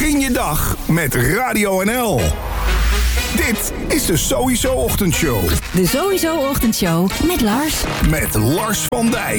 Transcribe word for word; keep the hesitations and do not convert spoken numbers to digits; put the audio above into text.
Begin je dag met Radio N L. Dit is de Sowieso Ochtendshow. De Sowieso Ochtendshow met Lars. Met Lars van Dijk.